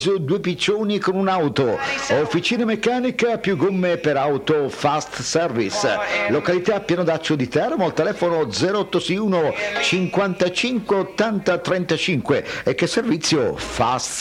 mezzo, 2 piccioni con un'auto. Officina meccanica più gomme per auto Fast Service. Località Piano d'Accio di Teramo, al telefono 0861 55 80 35. E che servizio Fast